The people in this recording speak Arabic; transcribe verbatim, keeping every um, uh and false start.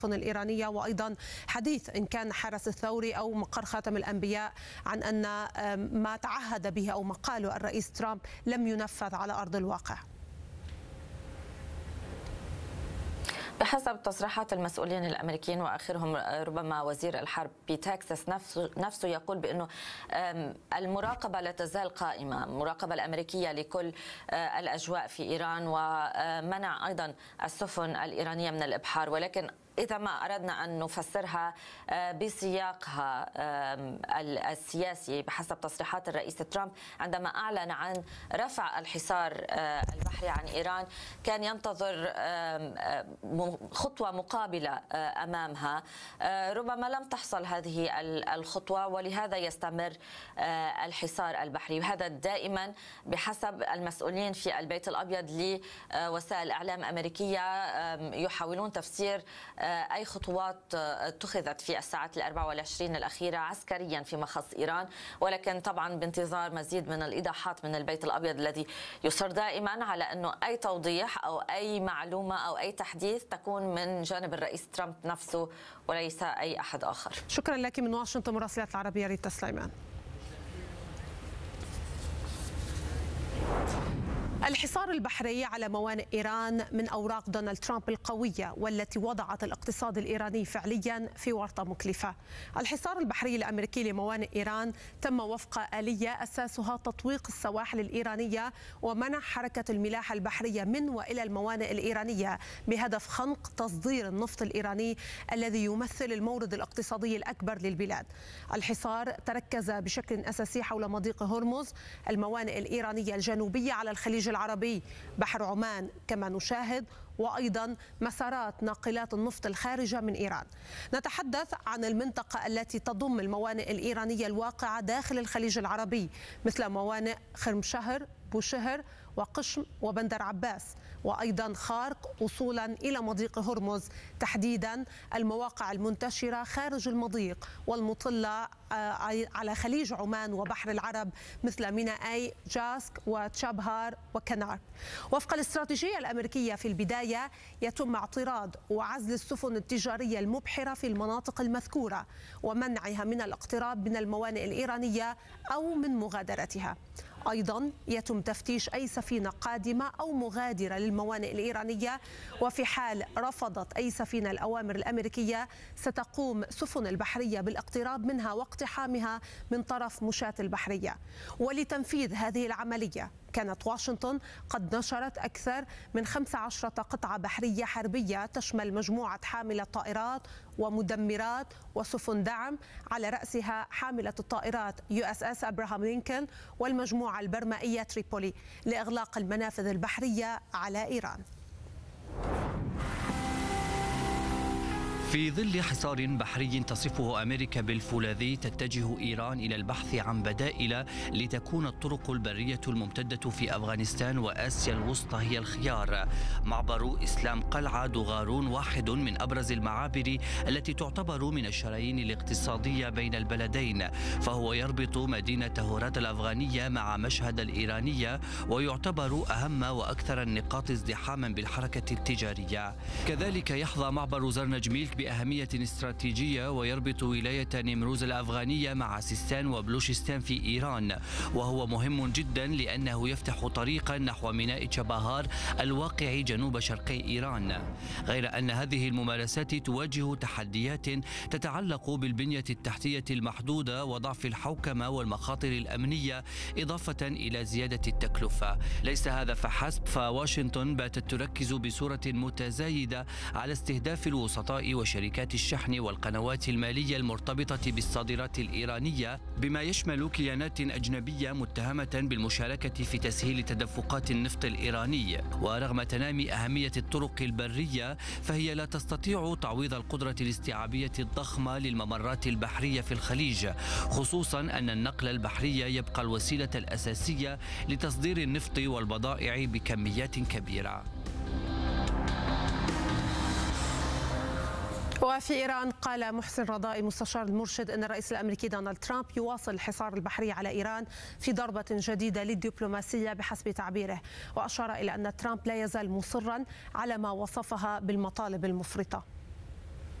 الإيرانية، وأيضا حديث إن كان حرس الثوري أو مقر خاتم الأنبياء عن أن ما تعهد به أو ما قاله الرئيس ترامب لم ينفذ على أرض الواقع. بحسب تصريحات المسؤولين الامريكيين واخرهم ربما وزير الحرب بتكساس نفسه نفسه يقول بانه المراقبه لا تزال قائمه، المراقبه الامريكيه لكل الاجواء في ايران ومنع ايضا السفن الايرانيه من الابحار، ولكن إذا ما أردنا أن نفسرها بسياقها السياسي بحسب تصريحات الرئيس ترامب عندما أعلن عن رفع الحصار البحري عن إيران كان ينتظر خطوة مقابلة أمامها، ربما لم تحصل هذه الخطوة ولهذا يستمر الحصار البحري. وهذا دائما بحسب المسؤولين في البيت الأبيض لوسائل إعلام أمريكية يحاولون تفسير أي خطوات اتخذت في الساعات الأربع والعشرين الأخيرة عسكريا في مخص إيران، ولكن طبعا بانتظار مزيد من الإيضاحات من البيت الأبيض الذي يصر دائما على أنه أي توضيح أو أي معلومة أو أي تحديث تكون من جانب الرئيس ترامب نفسه وليس أي أحد آخر. شكرا لك من واشنطن مراسلة العربية ريتا سليمان. الحصار البحري على موانئ إيران من أوراق دونالد ترامب القوية والتي وضعت الاقتصاد الإيراني فعليا في ورطة مكلفة. الحصار البحري الأمريكي لموانئ إيران تم وفق آلية أساسها تطويق السواحل الإيرانية ومنع حركة الملاحة البحرية من وإلى الموانئ الإيرانية بهدف خنق تصدير النفط الإيراني الذي يمثل المورد الاقتصادي الأكبر للبلاد. الحصار تركز بشكل أساسي حول مضيق هرمز، الموانئ الإيرانية الجنوبية على الخليج العربي، بحر عمان كما نشاهد، وأيضا مسارات ناقلات النفط الخارجة من إيران. نتحدث عن المنطقة التي تضم الموانئ الإيرانية الواقعة داخل الخليج العربي مثل موانئ خرمشهر، بوشهر وقشم وبندر عباس، وأيضا خارق وصولا إلى مضيق هرمز، تحديدا المواقع المنتشرة خارج المضيق والمطلة على خليج عمان وبحر العرب مثل ميناءي جاسك وتشابهار وكنار. وفق الاستراتيجية الأمريكية في البداية يتم اعتراض وعزل السفن التجارية المبحرة في المناطق المذكورة ومنعها من الاقتراب من الموانئ الإيرانية أو من مغادرتها. أيضا يتم تفتيش أي سفينة قادمة أو مغادرة للموانئ الإيرانية، وفي حال رفضت أي سفينة الأوامر الأمريكية ستقوم سفن البحرية بالاقتراب منها واقتحامها من طرف مشاة البحرية. ولتنفيذ هذه العملية كانت واشنطن قد نشرت أكثر من خمسة عشر قطعة بحرية حربية تشمل مجموعة حاملة طائرات ومدمرات وسفن دعم، على رأسها حاملة الطائرات يو اس اس أبراهام لينكولن والمجموعة البرمائية تريبولي، لإغلاق المنافذ البحرية على إيران. في ظل حصار بحري تصفه أمريكا بالفولاذي، تتجه إيران إلى البحث عن بدائل لتكون الطرق البرية الممتدة في أفغانستان وآسيا الوسطى هي الخيار. معبر إسلام قلعة دوغارون واحد من أبرز المعابر التي تعتبر من الشرايين الاقتصادية بين البلدين، فهو يربط مدينة هورات الأفغانية مع مشهد الإيرانية ويعتبر أهم وأكثر النقاط ازدحاما بالحركة التجارية. كذلك يحظى معبر زرنج بأهمية استراتيجية ويربط ولاية نيمروز الأفغانية مع سيستان وبلوشستان في إيران، وهو مهم جدا لأنه يفتح طريقا نحو ميناء تشابهار الواقع جنوب شرقي إيران. غير أن هذه الممارسات تواجه تحديات تتعلق بالبنية التحتية المحدودة وضعف الحوكمة والمخاطر الأمنية، إضافة إلى زيادة التكلفة. ليس هذا فحسب، فواشنطن باتت تركز بصورة متزايدة على استهداف الوسطاء وشركات الشحن والقنوات المالية المرتبطة بالصادرات الإيرانية، بما يشمل كيانات أجنبية متهمة بالمشاركة في تسهيل تدفقات النفط الإيراني. ورغم تنامي أهمية الطرق البرية، فهي لا تستطيع تعويض القدرة الاستيعابية الضخمة للممرات البحرية في الخليج، خصوصا أن النقل البحري يبقى الوسيلة الأساسية لتصدير النفط والبضائع بكميات كبيرة. وفي إيران قال محسن رضائي مستشار المرشد أن الرئيس الأمريكي دونالد ترامب يواصل الحصار البحري على إيران في ضربة جديدة للدبلوماسية بحسب تعبيره، وأشار إلى أن ترامب لا يزال مصرا على ما وصفها بالمطالب المفرطة.